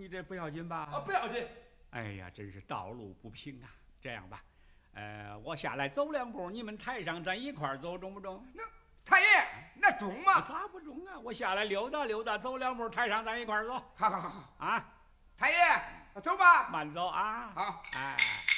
你这不要紧吧？ 啊，不要紧。 哎呀，真是道路不平啊！这样吧，我下来走2步，你们台上咱一块儿走，中不中？ 那太爷，那中吗？ 咋不中啊？我下来溜达溜达，走2步，台上咱一块儿走。 好好好啊， 太爷，走吧。 慢走啊。 好， 哎。